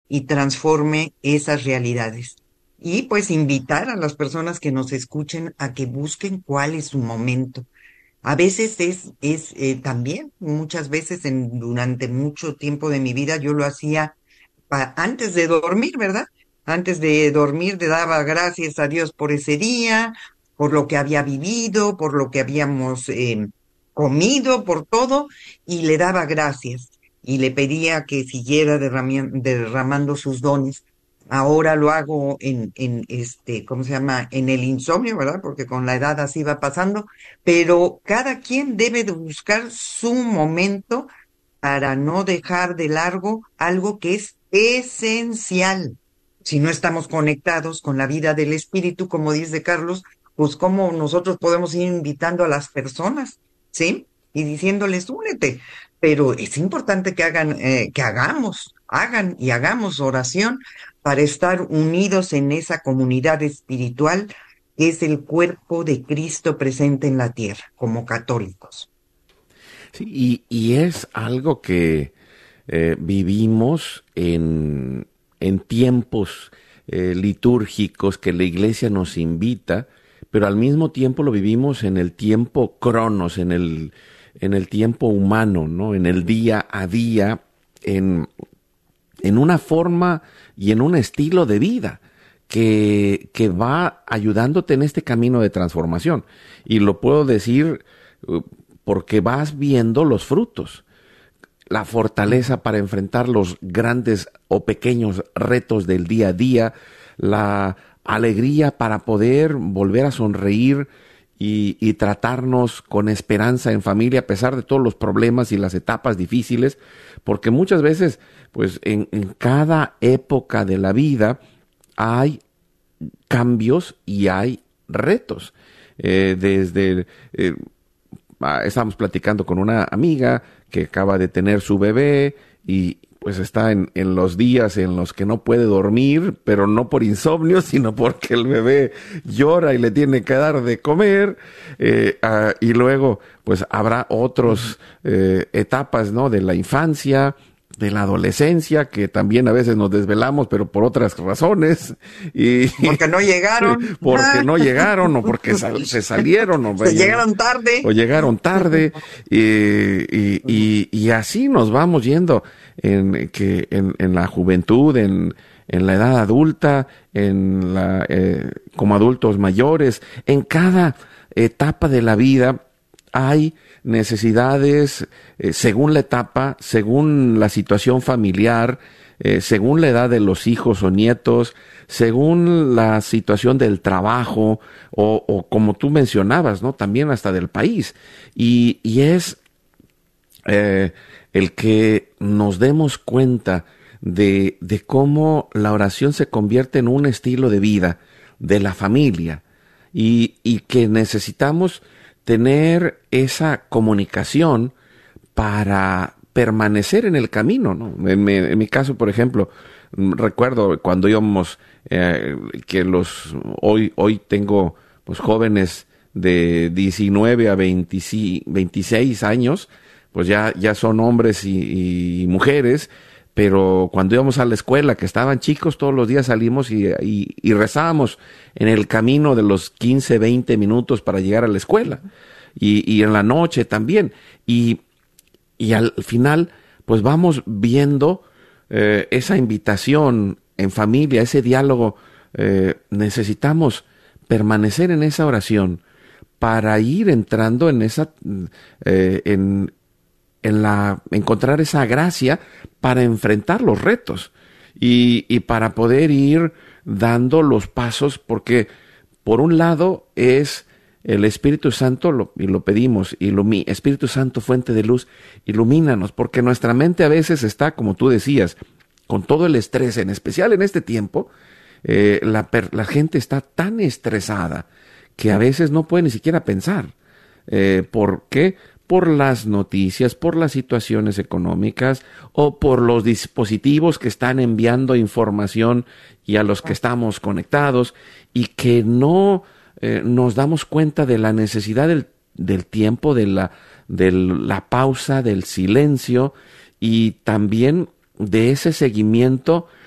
y transforme esas realidades. Y pues invitar a las personas que nos escuchen a que busquen cuál es su momento. A veces es también, muchas veces durante mucho tiempo de mi vida yo lo hacía antes de dormir, ¿verdad? Antes de dormir le daba gracias a Dios por ese día, por lo que había vivido, por lo que habíamos comido, por todo, y le daba gracias. Y le pedía que siguiera derramando sus dones. Ahora lo hago ¿cómo se llama? En el insomnio, ¿verdad? Porque con la edad así va pasando, pero cada quien debe de buscar su momento para no dejar de largo algo que es esencial. Si no estamos conectados con la vida del espíritu, como dice Carlos, pues cómo nosotros podemos ir invitando a las personas, ¿sí? Y diciéndoles, únete. Pero es importante que hagan y hagamos oración para estar unidos en esa comunidad espiritual que es el cuerpo de Cristo presente en la tierra, como católicos. Sí, y es algo que vivimos en tiempos litúrgicos que la iglesia nos invita, pero al mismo tiempo lo vivimos en el tiempo cronos, en el tiempo humano, ¿no? En el día a día, en una forma y en un estilo de vida que va ayudándote en este camino de transformación. Y lo puedo decir porque vas viendo los frutos, la fortaleza para enfrentar los grandes o pequeños retos del día a día, la alegría para poder volver a sonreír y tratarnos con esperanza en familia a pesar de todos los problemas y las etapas difíciles, porque muchas veces, pues en cada época de la vida hay cambios y hay retos. Estábamos platicando con una amiga que acaba de tener su bebé y pues está en los días en los que no puede dormir, pero no por insomnio, sino porque el bebé llora y le tiene que dar de comer. Y luego pues habrá otras etapas, ¿no? De la infancia, de la adolescencia, que también a veces nos desvelamos, pero por otras razones, y Porque no llegaron. porque no llegaron, o porque se salieron, Se llegaron tarde. o llegaron tarde, y así nos vamos yendo en la juventud, en la edad adulta, como adultos mayores, en cada etapa de la vida hay necesidades según la etapa, según la situación familiar, según la edad de los hijos o nietos, según la situación del trabajo o como tú mencionabas, ¿no? También hasta del país. Y es el que nos demos cuenta de cómo la oración se convierte en un estilo de vida de la familia y que necesitamos tener esa comunicación para permanecer en el camino, ¿no? En mi caso, por ejemplo, recuerdo cuando íbamos, hoy tengo pues jóvenes de 19 a 26 años, pues ya son hombres y mujeres, pero cuando íbamos a la escuela, que estaban chicos, todos los días salimos y rezábamos en el camino de los 15, 20 minutos para llegar a la escuela. Y en la noche también. Y al final, pues vamos viendo esa invitación en familia, ese diálogo. Necesitamos permanecer en esa oración para ir entrando en esa, encontrar esa gracia para enfrentar los retos y para poder ir dando los pasos, porque por un lado es el Espíritu Santo, y lo pedimos, Espíritu Santo, fuente de luz, ilumínanos, porque nuestra mente a veces está, como tú decías, con todo el estrés, en especial en este tiempo, la gente está tan estresada que a veces no puede ni siquiera pensar. ¿Por qué? Por las noticias, por las situaciones económicas o por los dispositivos que están enviando información y a los que estamos conectados, y que no nos damos cuenta de la necesidad del tiempo, de la pausa, del silencio, y también de ese seguimiento